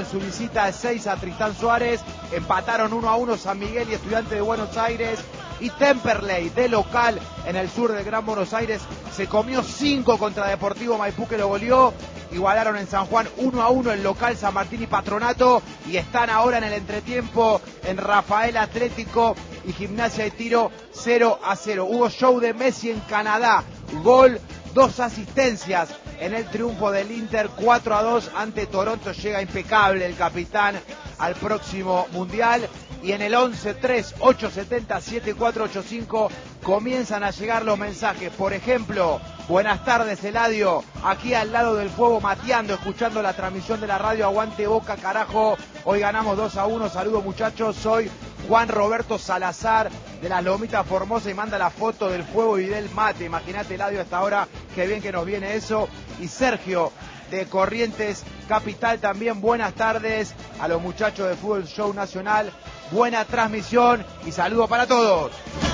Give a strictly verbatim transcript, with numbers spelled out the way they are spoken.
su visita de seis a Tristán Suárez. Empataron uno a uno San Miguel y Estudiantes de Buenos Aires. Y Temperley, de local en el sur del Gran Buenos Aires, se comió cinco contra Deportivo Maipú, que lo goleó. Igualaron en San Juan uno a uno el local San Martín y Patronato. Y están ahora en el entretiempo en Rafael Atlético y Gimnasia de Tiro cero a cero. Hubo show de Messi en Canadá. Gol, dos asistencias en el triunfo del Inter cuatro a dos ante Toronto. Llega impecable el capitán al próximo Mundial. Y en el once tres ocho siete cero siete cuatro ocho cinco comienzan a llegar los mensajes. Por ejemplo, buenas tardes Eladio, aquí al lado del fuego mateando, escuchando la transmisión de la radio. Aguante Boca, carajo, hoy ganamos dos a uno, saludos muchachos. Soy Juan Roberto Salazar de las Lomitas Formosa y manda la foto del fuego y del mate. Imagínate Eladio a esta hora, qué bien que nos viene eso. Y Sergio de Corrientes Capital también, buenas tardes a los muchachos de Fútbol Show Nacional. Buena transmisión y saludo para todos.